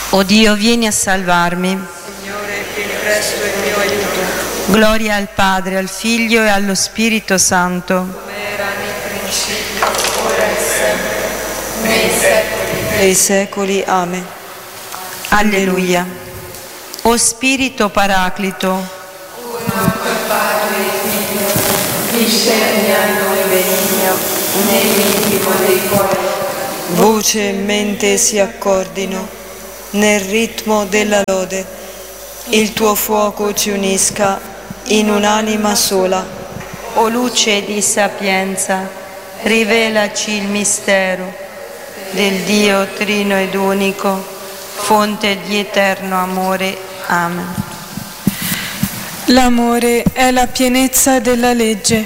O Dio, vieni a salvarmi. Signore, vieni presto in mio aiuto. Gloria al Padre, al Figlio e allo Spirito Santo. Come era nel principio, ora e sempre, nei secoli dei secoli. Amen. Alleluia. O Spirito Paraclito, Uno col Padre e Figlio, discendi a noi benigno, nell'intimo dei cuori. Voce e mente si accordino, nel ritmo della lode. Il tuo fuoco ci unisca in un'anima sola. o luce di sapienza, rivelaci il mistero del Dio trino ed unico, fonte di eterno amore. Amen. L'amore è la pienezza della legge.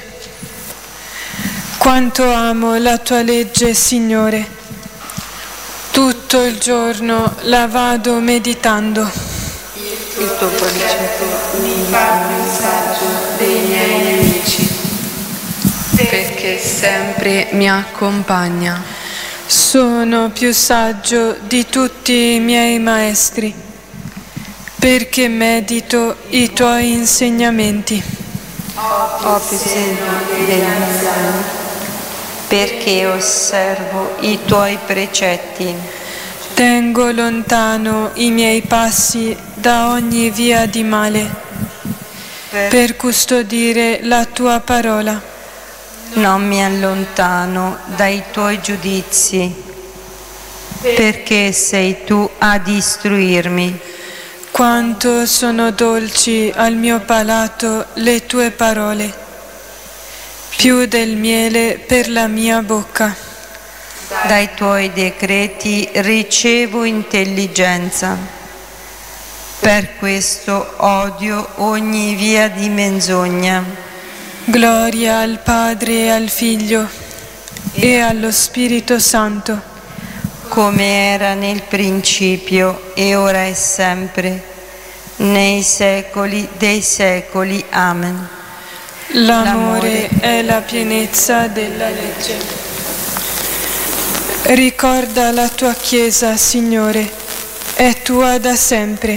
Quanto amo la tua legge, Signore. Tutto il giorno la vado meditando. Il tuo precetto mi fa più saggio dei miei nemici, perché sempre mi accompagna. Sono più saggio di tutti i miei maestri, perché medito i tuoi insegnamenti. Ho più segno degli anziani, perché osservo i tuoi precetti. Tengo lontano i miei passi da ogni via di male, per custodire la tua parola. Non mi allontano dai tuoi giudizi, perché sei tu a istruirmi. Quanto sono dolci al mio palato le tue parole, più del miele per la mia bocca. Dai tuoi decreti ricevo intelligenza. Per questo odio ogni via di menzogna. Gloria al Padre e al Figlio e allo Spirito Santo, come era nel principio e ora e sempre, nei secoli dei secoli. Amen. L'amore è la pienezza della legge. Ricorda la tua Chiesa, Signore, è tua da sempre.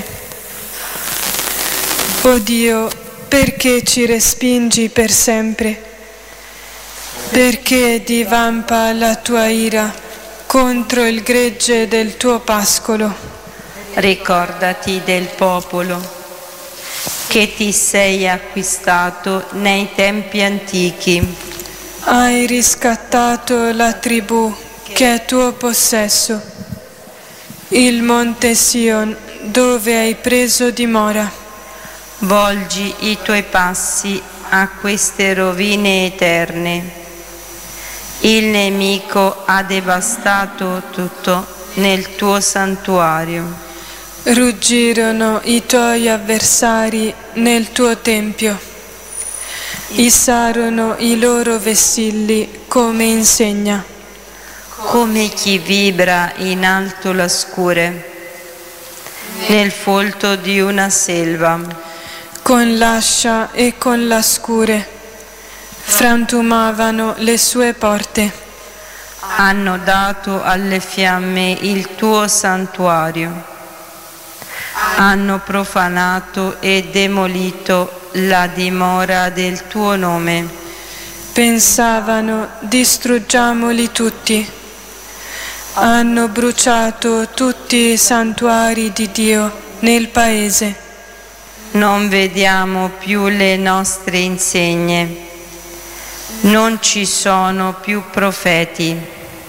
O Dio, perché ci respingi per sempre? Perché divampa la tua ira contro il gregge del tuo pascolo? Ricordati del popolo che ti sei acquistato nei tempi antichi. Hai riscattato la tribù che è tuo possesso, il monte Sion dove hai preso dimora. Volgi i tuoi passi a queste rovine eterne. Il nemico ha devastato tutto nel tuo santuario. Ruggirono i tuoi avversari nel tuo tempio. Issarono i loro vessilli come insegna. Come chi vibra in alto la scure, nel folto di una selva. Con l'ascia e con la scure frantumavano le sue porte. Hanno dato alle fiamme il tuo santuario. Hanno profanato e demolito la dimora del tuo nome. Pensavano, distruggiamoli tutti. Hanno bruciato tutti i santuari di Dio nel paese. Non vediamo più le nostre insegne. Non ci sono più profeti.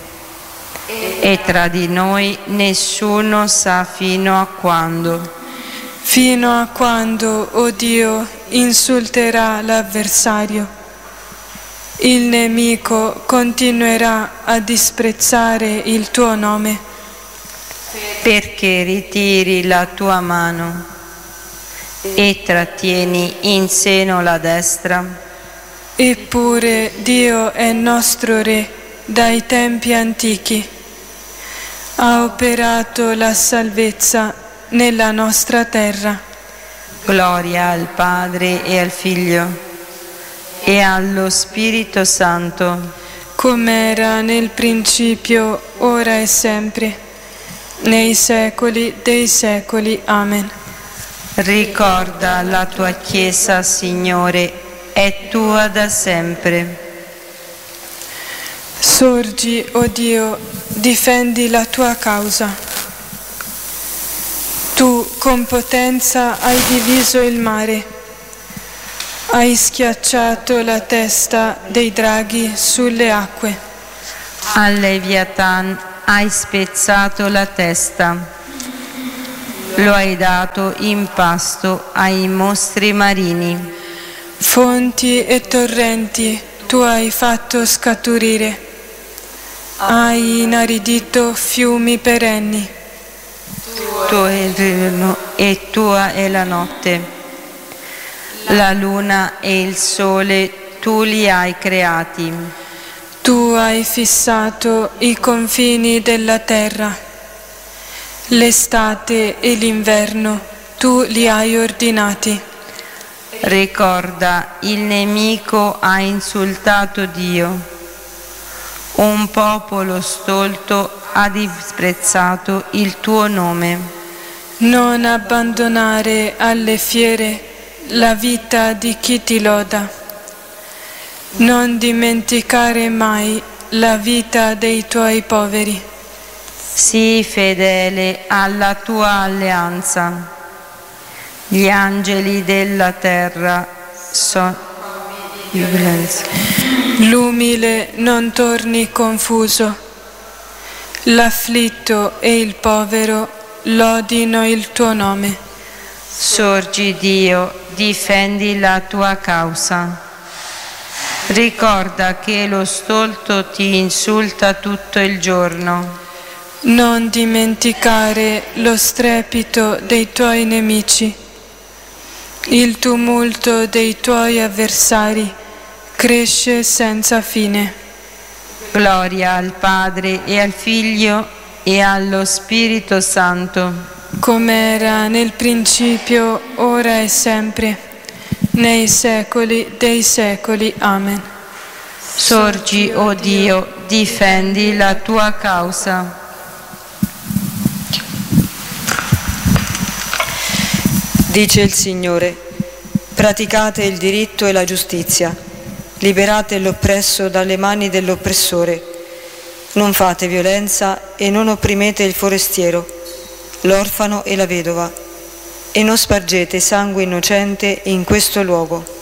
E tra di noi nessuno sa fino a quando. Fino a quando, o Dio, insulterà l'avversario. Il nemico continuerà a disprezzare il tuo nome. Perché ritiri la tua mano e trattieni in seno la destra. Eppure Dio è nostro Re dai tempi antichi. Ha operato la salvezza nella nostra terra. Gloria al Padre e al Figlio e allo Spirito Santo, come era nel principio, ora e sempre, nei secoli dei secoli. Amen. Ricorda la tua Chiesa, Signore, è tua da sempre. Sorgi, o Dio, difendi la tua causa. Tu con potenza hai diviso il mare, hai schiacciato la testa dei draghi sulle acque. Al Leviathan hai spezzato la testa, lo hai dato in pasto ai mostri marini. Fonti e torrenti tu hai fatto scaturire, hai inaridito fiumi perenni. Tuo è il giorno e tua è la notte. La luna e il sole tu li hai creati. Tu hai fissato i confini della terra. L'estate e l'inverno tu li hai ordinati. Ricorda, il nemico ha insultato Dio. Un popolo stolto ha disprezzato il tuo nome. Non abbandonare alle fiere la vita di chi ti loda. Non dimenticare mai la vita dei tuoi poveri. Sii fedele alla tua alleanza. Gli angeli della terra sono violenza. L'umile non torni confuso. L'afflitto e il povero lodino il tuo nome. Sorgi, Dio, difendi la tua causa. Ricorda che lo stolto ti insulta tutto il giorno. Non dimenticare lo strepito dei tuoi nemici. Il tumulto dei tuoi avversari cresce senza fine. Gloria al Padre e al Figlio e allo Spirito Santo. Come era nel principio, ora e sempre, nei secoli dei secoli. Amen. Sorgi, o Dio, difendi la tua causa. Dice il Signore: praticate il diritto e la giustizia, liberate l'oppresso dalle mani dell'oppressore, non fate violenza e non opprimete il forestiero, l'orfano e la vedova, e non spargete sangue innocente in questo luogo.